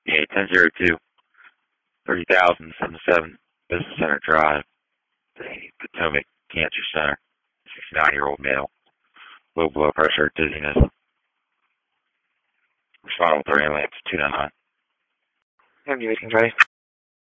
Yeah, 1002, 30,077 Business Center Drive, the Potomac Cancer Center, 69-year-old male, low blood pressure, dizziness. Responding with our ambulance, 299. Have you waiting, ready?